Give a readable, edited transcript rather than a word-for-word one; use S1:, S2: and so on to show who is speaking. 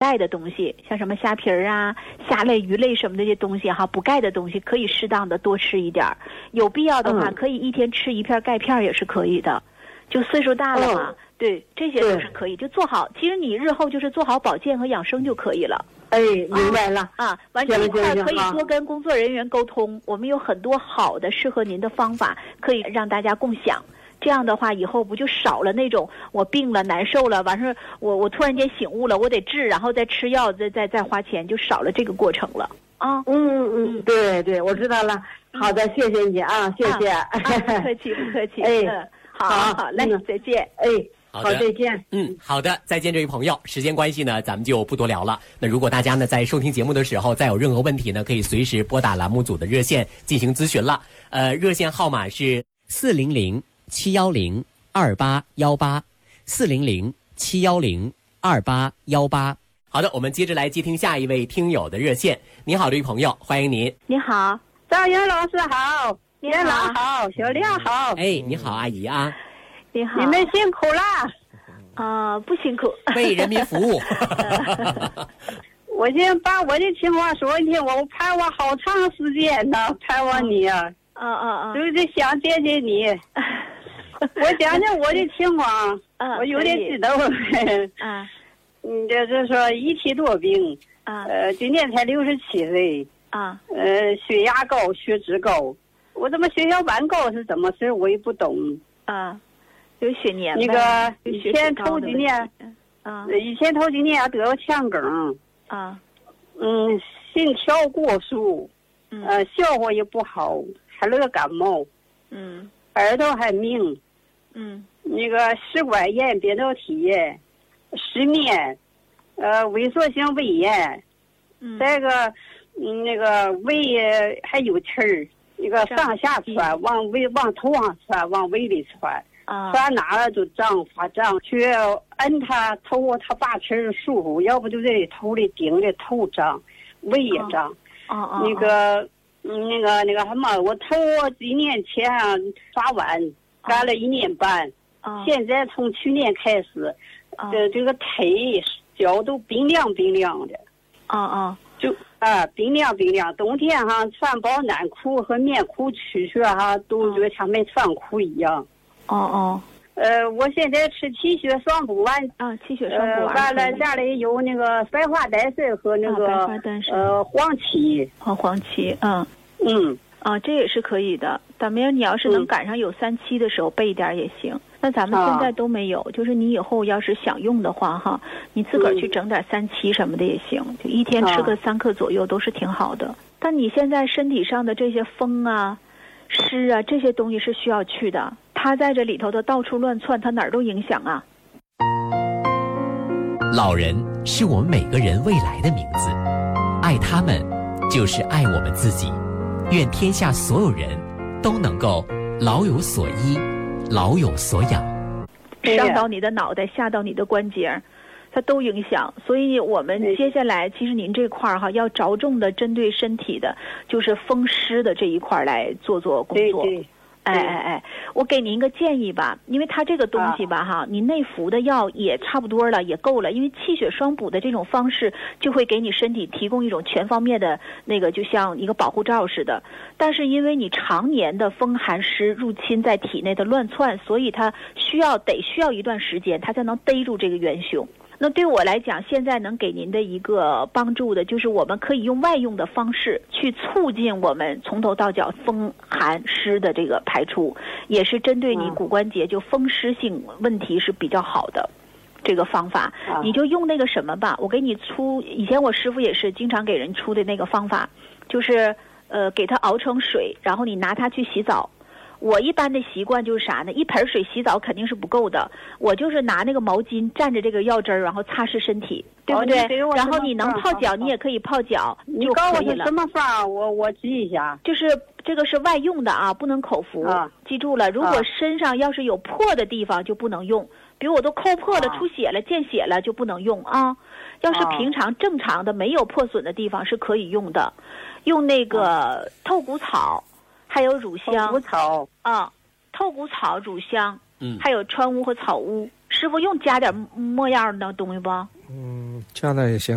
S1: 钙的东西，像什么虾皮啊、虾类、鱼类什么的这些东西哈，补钙的东西可以适当的多吃一点，有必要的话可以一天吃1片钙片也是可以的。就岁数大了嘛，对，这些都是可以，就做好。其实你日后就是做好保健和养生就可以了。
S2: 哎，明白了
S1: 啊，完这一块可以多跟工作人员沟通，我们有很多好的适合您的方法可以让大家共享。这样的话，以后不就少了那种我病了难受了，完事我突然间醒悟了，我得治，然后再吃药，再花钱，就少了这个过程了啊。
S2: 对对，我知道了。好的，谢谢你啊，谢谢。
S1: 不客气，不客气。好嘞，再见。
S2: 好，再见。
S3: 好的，再见，这位朋友。时间关系呢，咱们就不多聊了。那如果大家呢在收听节目的时候再有任何问题呢，可以随时拨打栏目组的热线进行咨询了。热线号码是400-710-2818，400-710-2818。好的，我们接着来接听下一位听友的热线。你好，这位朋友，欢迎您。
S1: 你好，
S4: 赵英老师好，连郎好，小亮好。
S3: 你好，阿姨啊。
S1: 你好，
S4: 你们辛苦了。
S1: 不辛苦，
S3: 为人民服务。
S4: 我先把我的情况说一听，我盼望好长时间呢，盼望你啊。就是想见见你。我讲讲我的情况。我有点激动。就是说一体多病。今年才67岁。血压高，血脂高。我怎么血小板高是怎么事我也不懂。
S1: 有血粘
S4: 那个以前头几年得了腔梗。心跳过速。消化也不好，还那个感冒。耳朵还鸣。那个食管炎、扁桃体炎、失眠，萎缩性胃炎。再个那个胃还有气儿，那个上下窜，往头上窜，往胃里窜。窜哪了就发胀，去摁他头，他把气儿舒服，要不就在头里顶着头胀，胃也胀。那个什么，我头几年前刷碗干了1年半。现在从去年开始，这个腿脚都冰凉的。就冰凉，冬天穿薄暖裤和棉裤出去都觉得像没穿裤一样。我现在吃气血双补丸。
S1: 气血双补丸。
S4: 完了家里有那个白花丹参和那个黄芪。
S1: 黄芪。这也是可以的。咱们你要是能赶上有3期的时候备一点也行。那咱们现在都没有，就是你以后要是想用的话你自个儿去整点3期什么的也行，就一天吃个3克左右都是挺好的。但你现在身体上的这些风湿这些东西是需要去的，它在这里头的到处乱窜，它哪儿都影响啊。
S5: 老人是我们每个人未来的名字，爱他们就是爱我们自己。愿天下所有人都能够老有所依，老有所养。
S1: 上到你的脑袋，下到你的关节，它都影响。所以我们接下来其实您这块要着重的针对身体的就是风湿的这一块来做工作。对，我给您一个建议吧，因为它这个东西吧你内服的药也差不多了，也够了。因为气血双补的这种方式就会给你身体提供一种全方面的那个，就像一个保护罩似的。但是因为你常年的风寒湿入侵在体内的乱窜，所以它需要一段时间，它才能逮住这个元凶。那对我来讲，现在能给您的一个帮助的就是我们可以用外用的方式去促进我们从头到脚风寒湿的这个排出，也是针对你骨关节就风湿性问题是比较好的这个方法。你就用那个什么吧，我给你出，以前我师傅也是经常给人出的那个方法，就是给它熬成水，然后你拿它去洗澡。我一般的习惯就是啥呢？一盆水洗澡肯定是不够的，我就是拿那个毛巾蘸着这个药汁儿，然后擦拭身体，对不对？然后你能泡脚，你也可以泡脚，
S4: 你告诉我是什么法，我记一下。
S1: 就是这个是外用的不能口服。记住了，如果身上要是有破的地方就不能用，比如我都抠破了、出血了、见血了就不能用啊。要是平常正常的没有破损的地方是可以用的，用那个透骨草。还有乳香，透骨草、乳香，还有川乌和草乌。师傅用加点墨样的东西不？
S6: 加点也行。